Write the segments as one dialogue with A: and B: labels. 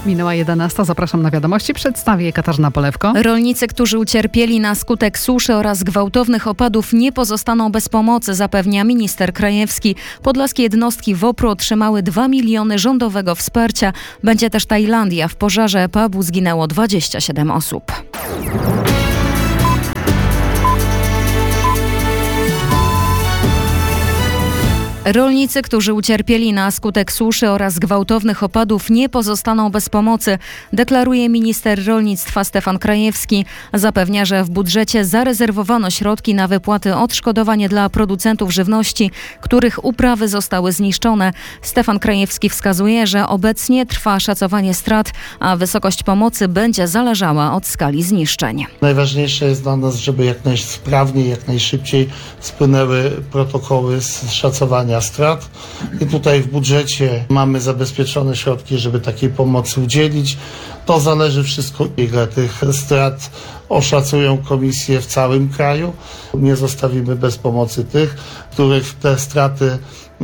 A: Minęła 11. Zapraszam na wiadomości. Przedstawię je Katarzyna Polewko.
B: Rolnicy, którzy ucierpieli na skutek suszy oraz gwałtownych opadów, nie pozostaną bez pomocy, zapewnia minister Krajewski. Podlaskie jednostki WOPR-u otrzymały 2 miliony rządowego wsparcia. Będzie też Tajlandia. W pożarze pubu zginęło 27 osób. Rolnicy, którzy ucierpieli na skutek suszy oraz gwałtownych opadów, nie pozostaną bez pomocy, deklaruje minister rolnictwa Stefan Krajewski. Zapewnia, że w budżecie zarezerwowano środki na wypłaty odszkodowań dla producentów żywności, których uprawy zostały zniszczone. Stefan Krajewski wskazuje, że obecnie trwa szacowanie strat, a wysokość pomocy będzie zależała od skali zniszczeń.
C: Najważniejsze jest dla nas, żeby jak najsprawniej, jak najszybciej spłynęły protokoły z szacowania strat i tutaj w budżecie mamy zabezpieczone środki, żeby takiej pomocy udzielić. To zależy wszystko, ile tych strat oszacują komisje w całym kraju. Nie zostawimy bez pomocy tych, których te straty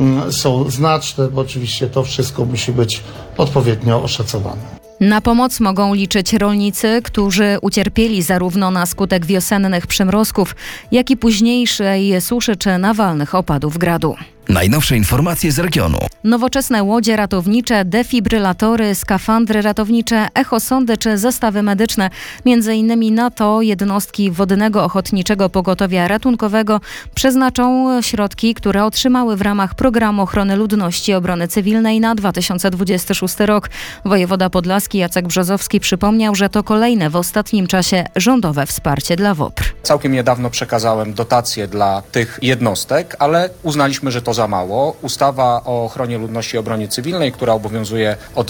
C: są znaczne, bo oczywiście to wszystko musi być odpowiednio oszacowane.
B: Na pomoc mogą liczyć rolnicy, którzy ucierpieli zarówno na skutek wiosennych przymrozków, jak i późniejszej suszy czy nawalnych opadów gradu.
D: Najnowsze informacje z regionu.
B: Nowoczesne łodzie ratownicze, defibrylatory, skafandry ratownicze, echosondy czy zestawy medyczne. Między innymi na to jednostki Wodnego Ochotniczego Pogotowia Ratunkowego przeznaczą środki, które otrzymały w ramach Programu Ochrony Ludności i Obrony Cywilnej na 2026 rok. Wojewoda podlaski Jacek Brzozowski przypomniał, że to kolejne w ostatnim czasie rządowe wsparcie dla WOPR.
E: Całkiem niedawno przekazałem dotacje dla tych jednostek, ale uznaliśmy, że to za mało. Ustawa o ochronie ludności i obronie cywilnej, która obowiązuje od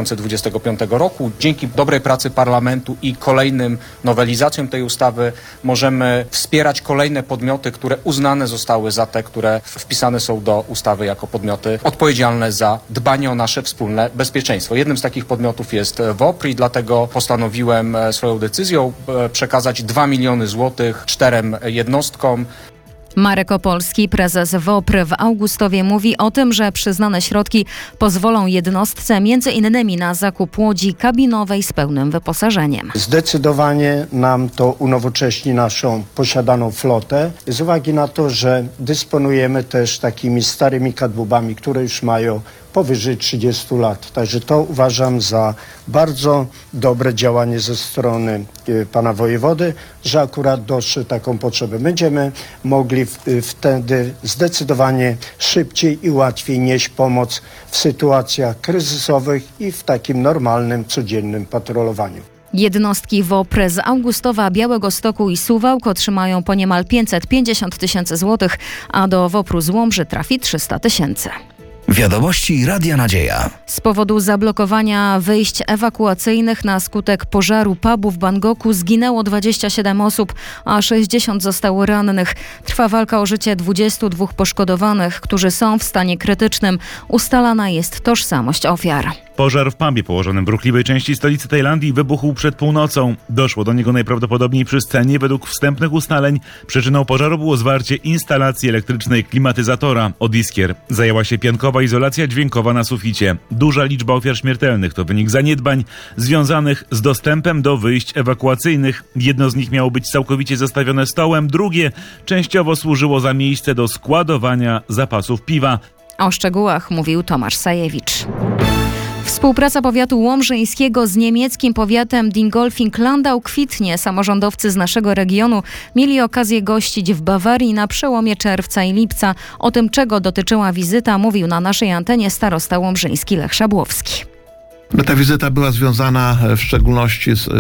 E: 2025 roku. Dzięki dobrej pracy parlamentu i kolejnym nowelizacjom tej ustawy możemy wspierać kolejne podmioty, które uznane zostały za te, które wpisane są do ustawy jako podmioty odpowiedzialne za dbanie o nasze wspólne bezpieczeństwo. Jednym z takich podmiotów jest WOPR i dlatego postanowiłem swoją decyzją przekazać 2 miliony złotych 4 jednostkom.
B: Marek Opolski, prezes WOPR w Augustowie, mówi o tym, że przyznane środki pozwolą jednostce m.in. na zakup łodzi kabinowej z pełnym wyposażeniem.
F: Zdecydowanie nam to unowocześni naszą posiadaną flotę z uwagi na to, że dysponujemy też takimi starymi kadłubami, które już mają powyżej 30 lat. Także to uważam za bardzo dobre działanie ze strony pana wojewody, że akurat dostrzegł taką potrzebę. Będziemy mogli wtedy zdecydowanie szybciej i łatwiej nieść pomoc w sytuacjach kryzysowych i w takim normalnym, codziennym patrolowaniu.
B: Jednostki WOPR z Augustowa, Białegostoku i Suwałk otrzymają po niemal 550 tysięcy złotych, a do WOPR-u z Łomży trafi 300 tysięcy.
D: Wiadomości Radia Nadzieja.
B: Z powodu zablokowania wyjść ewakuacyjnych na skutek pożaru pubu w Bangkoku zginęło 27 osób, a 60 zostało rannych. Trwa walka o życie 22 poszkodowanych, którzy są w stanie krytycznym. Ustalana jest tożsamość ofiar.
G: Pożar w pubie położonym w ruchliwej części stolicy Tajlandii wybuchł przed północą. Doszło do niego najprawdopodobniej przy scenie. Według wstępnych ustaleń przyczyną pożaru było zwarcie instalacji elektrycznej klimatyzatora. Od iskier zajęła się piankowa izolacja dźwiękowa na suficie. Duża liczba ofiar śmiertelnych to wynik zaniedbań związanych z dostępem do wyjść ewakuacyjnych. Jedno z nich miało być całkowicie zastawione stołem, drugie częściowo służyło za miejsce do składowania zapasów piwa.
B: O szczegółach mówił Tomasz Sajewicz. Współpraca powiatu łomżyńskiego z niemieckim powiatem Dingolfing-Landau kwitnie. Samorządowcy z naszego regionu mieli okazję gościć w Bawarii na przełomie czerwca i lipca. O tym, czego dotyczyła wizyta, mówił na naszej antenie starosta łomżyński Lech Szabłowski.
H: Ta wizyta była związana w szczególności z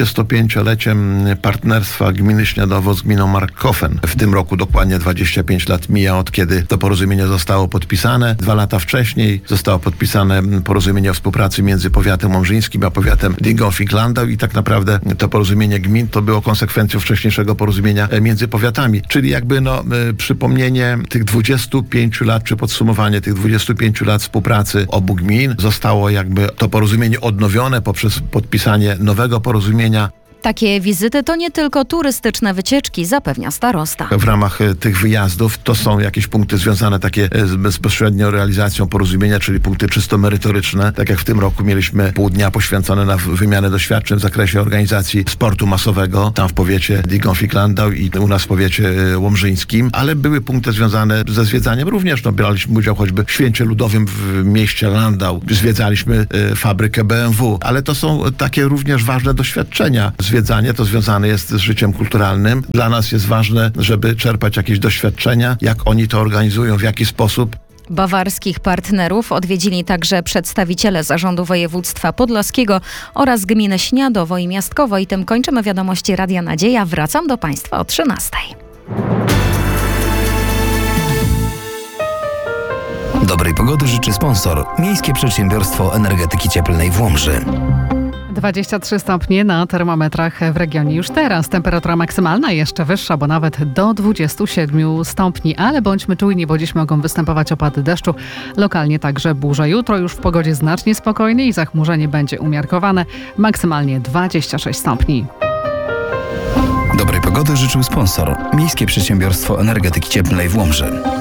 H: 25-leciem partnerstwa gminy Śniadowo z gminą Markhofen. W tym roku dokładnie 25 lat mija od kiedy to porozumienie zostało podpisane. 2 lata wcześniej zostało podpisane porozumienie o współpracy między powiatem łomżyńskim a powiatem Dingolfing-Landau i tak naprawdę to porozumienie gmin to było konsekwencją wcześniejszego porozumienia między powiatami. Czyli jakby przypomnienie tych 25 lat, czy podsumowanie tych 25 lat współpracy obu gmin zostało jakby to porozumienie odnowione poprzez podpisanie nowego porozumienia.
B: Takie wizyty to nie tylko turystyczne wycieczki, zapewnia starosta.
H: W ramach tych wyjazdów to są jakieś punkty związane takie z bezpośrednią realizacją porozumienia, czyli punkty czysto merytoryczne. Tak jak w tym roku mieliśmy pół dnia poświęcone na wymianę doświadczeń w zakresie organizacji sportu masowego, tam w powiecie Diegą-Fiklandau i u nas w powiecie łomżyńskim, ale były punkty związane ze zwiedzaniem również. Braliśmy udział choćby w Święcie Ludowym w mieście Landau. Zwiedzaliśmy fabrykę BMW, ale to są takie również ważne doświadczenia. Zwiedzanie to związane jest z życiem kulturalnym. Dla nas jest ważne, żeby czerpać jakieś doświadczenia, jak oni to organizują, w jaki sposób.
B: Bawarskich partnerów odwiedzili także przedstawiciele Zarządu Województwa Podlaskiego oraz gminy Śniadowo i Miastkowo. I tym kończymy wiadomości Radia Nadzieja. Wracam do Państwa o 13:00.
D: Dobrej pogody życzy sponsor Miejskie Przedsiębiorstwo Energetyki Cieplnej w Łomży.
A: 23 stopnie na termometrach w regionie już teraz. Temperatura maksymalna jeszcze wyższa, bo nawet do 27 stopni. Ale bądźmy czujni, bo dziś mogą występować opady deszczu. Lokalnie także burze. Jutro już w pogodzie znacznie spokojnej i zachmurzenie będzie umiarkowane. Maksymalnie 26 stopni.
D: Dobrej pogody życzył sponsor Miejskie Przedsiębiorstwo Energetyki Cieplnej w Łomży.